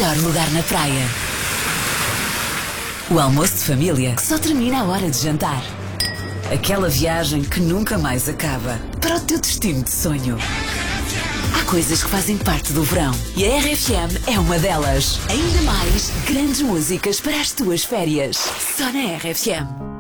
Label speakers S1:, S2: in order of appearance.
S1: melhor lugar na praia. O almoço de família que só termina à hora de jantar. Aquela viagem que nunca mais acaba para o teu destino de sonho. Há coisas que fazem parte do verão e a RFM é uma delas. Ainda mais grandes músicas para as tuas férias. Só na RFM.